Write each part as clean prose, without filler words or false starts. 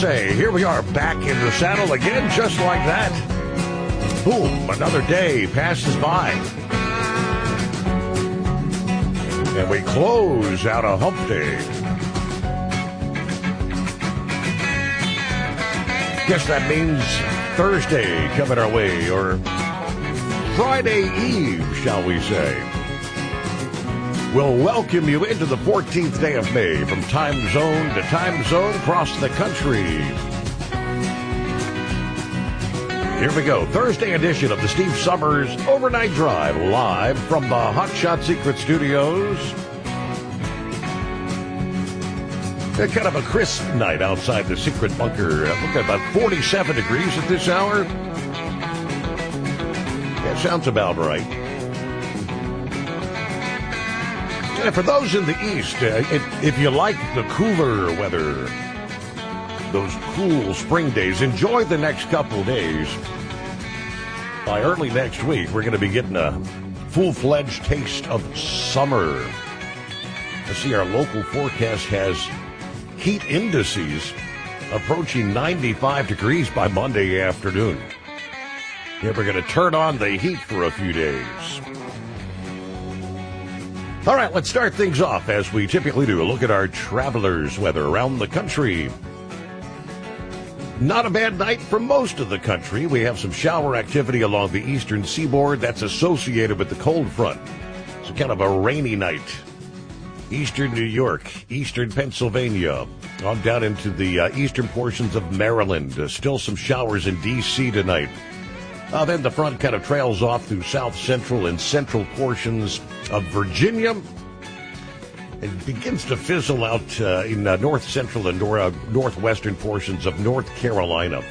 say, here we are back in the saddle again, just like that. Boom, another day passes by. And we close out a hump day. Guess that means Thursday coming our way, or Friday Eve, shall we say. We'll welcome you into the 14th day of May from time zone to time zone across the country. Here we go. Thursday edition of the Steve Summers Overnight Drive, live from the Hot Shot Secret Studios. Kind of a crisp night outside the secret bunker. Look at about 47 degrees at this hour. Yeah, sounds about right. And for those in the east, if you like the cooler weather, those cool spring days, enjoy the next couple of days. By early next week, we're going to be getting a full-fledged taste of summer. I see our local forecast has heat indices approaching 95 degrees by Monday afternoon. Yeah, we're going to turn on the heat for a few days. All right, let's start things off as we typically do. A look at our travelers' weather around the country. Not a bad night for most of the country. We have some shower activity along the eastern seaboard that's associated with the cold front. So kind of a rainy night. Eastern New York, eastern Pennsylvania, on down into the eastern portions of Maryland. Still some showers in D.C. tonight. Then the front kind of trails off through south central and central portions of Virginia. It begins to fizzle out in north central and northwestern portions of North Carolina.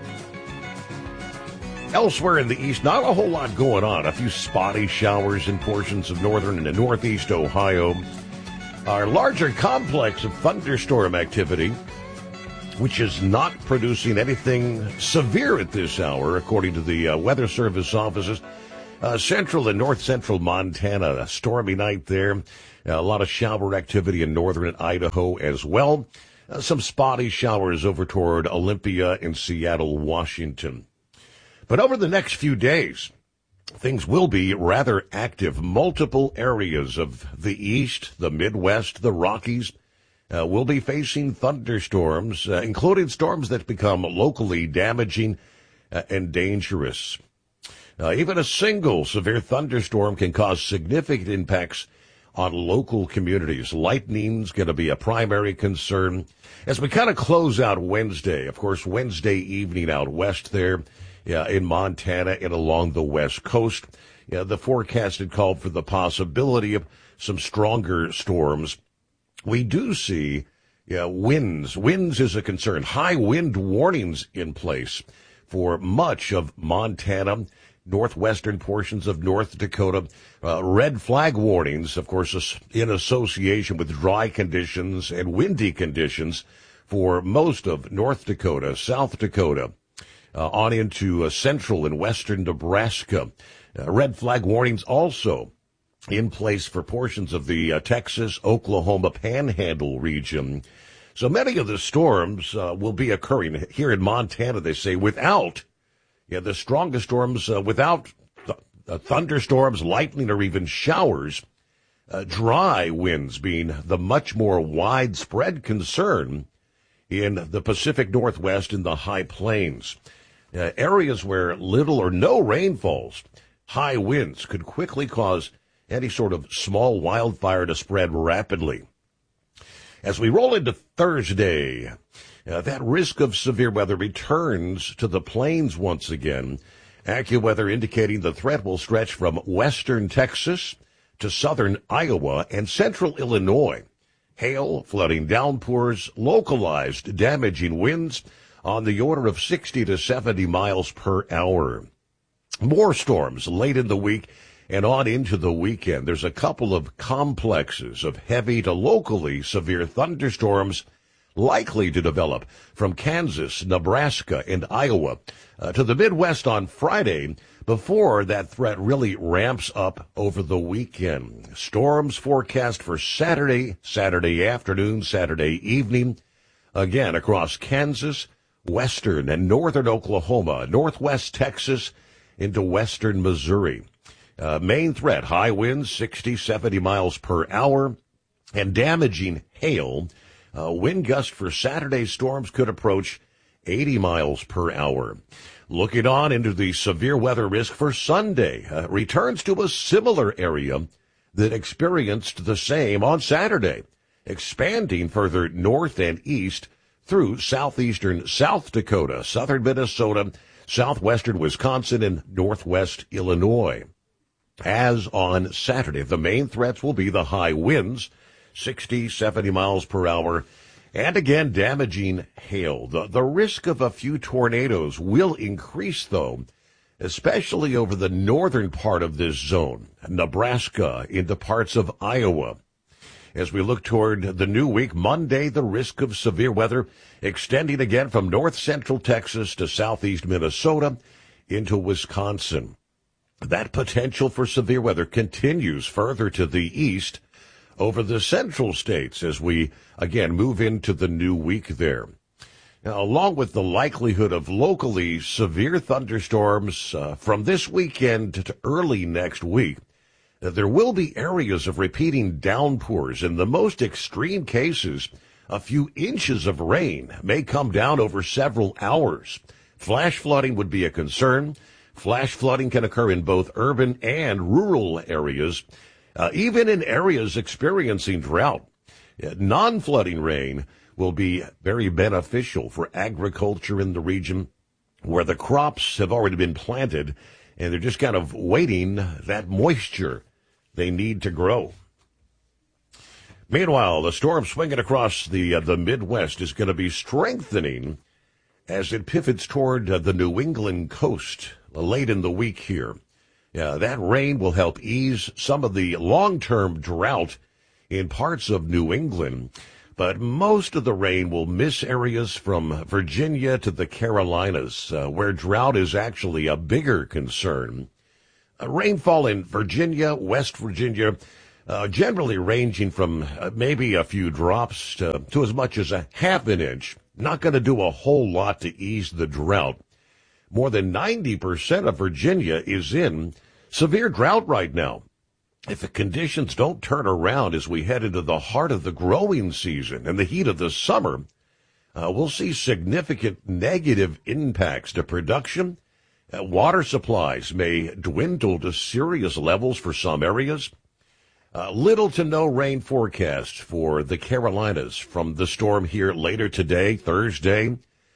Elsewhere in the east, not a whole lot going on. A few spotty showers in portions of northern and northeast Ohio. Our larger complex of thunderstorm activity, which is not producing anything severe at this hour, according to the Weather Service offices. Central and north-central Montana, a stormy night there. A lot of shower activity in northern Idaho as well. Some spotty showers over toward Olympia and Seattle, Washington. But over the next few days, things will be rather active. Multiple areas of the east, the Midwest, the Rockies, we'll be facing thunderstorms, including storms that become locally damaging and dangerous. Even a single severe thunderstorm can cause significant impacts on local communities. Lightning's going to be a primary concern as we kind of close out Wednesday. Of course, Wednesday evening out west there in Montana and along the west coast. The forecast had called for the possibility of some stronger storms. We do see winds. Winds is a concern. High wind warnings in place for much of Montana, northwestern portions of North Dakota. Red flag warnings, of course, in association with dry conditions and windy conditions for most of North Dakota, South Dakota, on into central and western Nebraska. Red flag warnings also in place for portions of the Texas, Oklahoma Panhandle region. So many of the storms will be occurring here in Montana, they say, without the strongest storms, without thunderstorms, lightning, or even showers. Dry winds being the much more widespread concern in the Pacific Northwest and the high plains. Areas where little or no rain falls, high winds could quickly cause any sort of small wildfire to spread rapidly. As we roll into Thursday, that risk of severe weather returns to the plains once again. AccuWeather indicating the threat will stretch from western Texas to southern Iowa and central Illinois. Hail, flooding downpours, localized damaging winds on the order of 60 to 70 miles per hour. More storms late in the week and on into the weekend. There's a couple of complexes of heavy to locally severe thunderstorms likely to develop from Kansas, Nebraska, and Iowa to the Midwest on Friday before that threat really ramps up over the weekend. Storms forecast for Saturday afternoon, Saturday evening. again across Kansas, western and northern Oklahoma, northwest Texas into western Missouri. Main threat, high winds, 60, 70 miles per hour, and damaging hail. Wind gusts for Saturday's storms could approach 80 miles per hour. Looking on into the severe weather risk for Sunday, returns to a similar area that experienced the same on Saturday, expanding further north and east through southeastern South Dakota, southern Minnesota, southwestern Wisconsin, and northwest Illinois. As on Saturday, the main threats will be the high winds, 60, 70 miles per hour, and again, damaging hail. The risk of a few tornadoes will increase, though, especially over the northern part of this zone, Nebraska into parts of Iowa. As we look toward the new week, Monday, the risk of severe weather extending again from north-central Texas to southeast Minnesota into Wisconsin. That potential for severe weather continues further to the east over the central states as we, again, move into the new week there. Now, along with the likelihood of locally severe thunderstorms from this weekend to early next week, there will be areas of repeating downpours. In the most extreme cases, a few inches of rain may come down over several hours. Flash flooding would be a concern. Flash flooding can occur in both urban and rural areas, even in areas experiencing drought. Non-flooding rain will be very beneficial for agriculture in the region where the crops have already been planted and they're just kind of waiting that moisture they need to grow. Meanwhile, the storm swinging across the Midwest is going to be strengthening as it pivots toward the New England coast late in the week here. That rain will help ease some of the long-term drought in parts of New England, but most of the rain will miss areas from Virginia to the Carolinas, where drought is actually a bigger concern. Rainfall in Virginia, West Virginia, generally ranging from maybe a few drops to as much as a half an inch. Not going to do a whole lot to ease the drought. More than 90% of Virginia is in severe drought right now. If the conditions don't turn around as we head into the heart of the growing season and the heat of the summer, we'll see significant negative impacts to production. Water supplies may dwindle to serious levels for some areas. Little to no rain forecast for the Carolinas from the storm here later today, Thursday.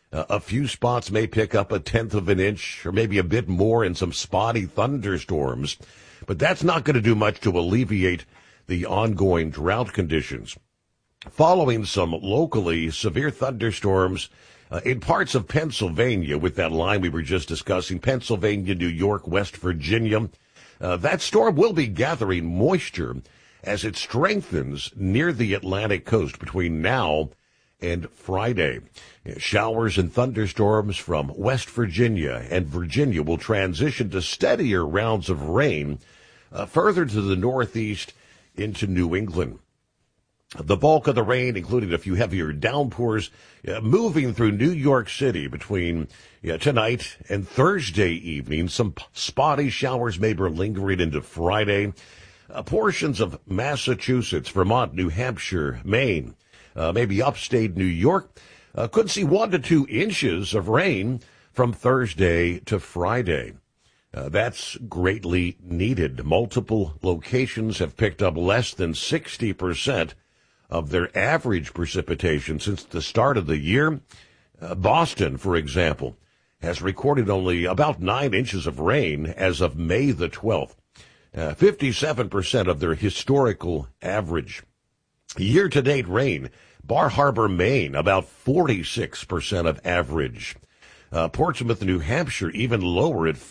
A few spots may pick up a tenth of an inch or maybe a bit more in some spotty thunderstorms, but that's not going to do much to alleviate the ongoing drought conditions. Following some locally severe thunderstorms in parts of Pennsylvania with that line we were just discussing, Pennsylvania, New York, West Virginia, that storm will be gathering moisture as it strengthens near the Atlantic coast between now and Friday. Showers and thunderstorms from West Virginia and Virginia will transition to steadier rounds of rain further to the northeast into New England. The bulk of the rain, including a few heavier downpours, moving through New York City between tonight and Thursday evening. Some spotty showers may be lingering into Friday. Portions of Massachusetts, Vermont, New Hampshire, Maine, maybe upstate New York, could see 1 to 2 inches of rain from Thursday to Friday. That's greatly needed. Multiple locations have picked up less than 60% of their average precipitation since the start of the year. Boston, for example, has recorded only about 9 inches of rain as of May the 12th, 57% of their historical average. Year-to-date rain, Bar Harbor, Maine, about 46% of average. Portsmouth, New Hampshire, even lower at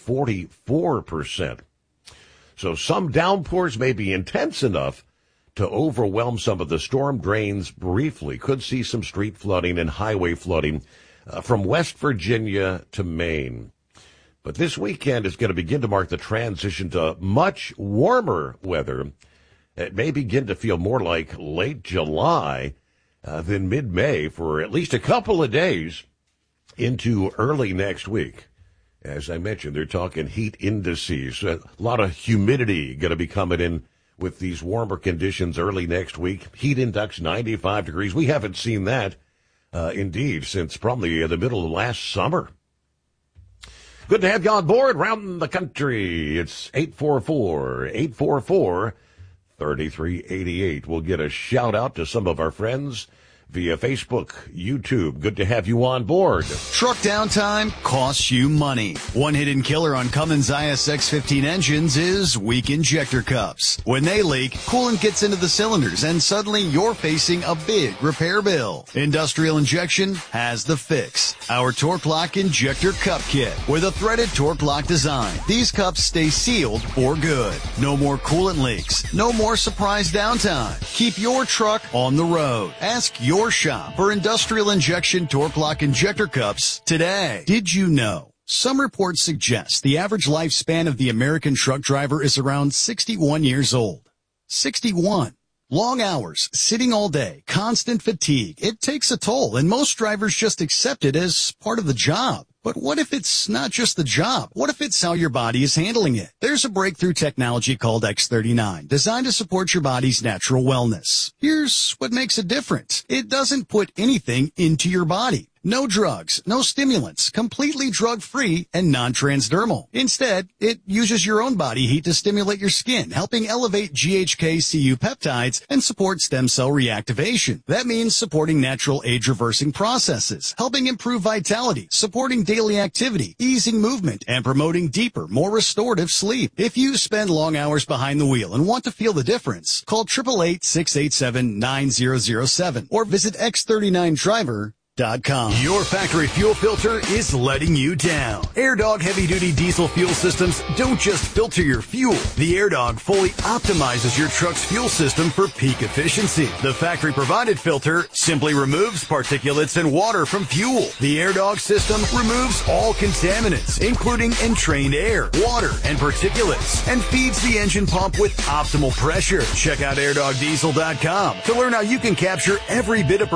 44%. So some downpours may be intense enough to overwhelm some of the storm drains briefly. Could see some street flooding and highway flooding from West Virginia to Maine. But this weekend is going to begin to mark the transition to much warmer weather. It may begin to feel more like late July then mid-May for at least a couple of days into early next week. As I mentioned, they're talking heat indices. A lot of humidity going to be coming in with these warmer conditions early next week. Heat index 95 degrees. We haven't seen that, indeed, since probably the middle of last summer. Good to have you on board. Round the country. It's 844-844-3388. We'll get a shout out to some of our friends via Facebook, YouTube. Good to have you on board. Truck downtime costs you money. One hidden killer on Cummins ISX-15 engines is weak injector cups. When they leak, coolant gets into the cylinders and suddenly you're facing a big repair bill. Industrial Injection has the fix. Our Torque Lock Injector Cup Kit with a threaded Torque Lock design. These cups stay sealed for good. No more coolant leaks. No more surprise downtime. Keep your truck on the road. Ask your shop for Industrial Injection Torque Lock Injector Cups today. Did you know? Some reports suggest the average lifespan of the American truck driver is around 61 years old. 61. Long hours, sitting all day, constant fatigue. It takes a toll, and most drivers just accept it as part of the job. But what if it's not just the job? What if it's how your body is handling it? There's a breakthrough technology called X39, designed to support your body's natural wellness. Here's what makes it different. It doesn't put anything into your body. No drugs, no stimulants, completely drug-free and non-transdermal. Instead, it uses your own body heat to stimulate your skin, helping elevate GHK-Cu peptides and support stem cell reactivation. That means supporting natural age-reversing processes, helping improve vitality, supporting daily activity, easing movement, and promoting deeper, more restorative sleep. If you spend long hours behind the wheel and want to feel the difference, call 888-687-9007 or visit X39Driver.com. Your factory fuel filter is letting you down. AirDog heavy-duty diesel fuel systems don't just filter your fuel. The AirDog fully optimizes your truck's fuel system for peak efficiency. The factory-provided filter simply removes particulates and water from fuel. The AirDog system removes all contaminants, including entrained air, water, and particulates, and feeds the engine pump with optimal pressure. Check out AirDogDiesel.com to learn how you can capture every bit of